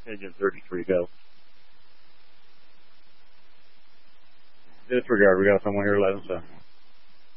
Engine 33, go. Disregard, we got someone here 11-7.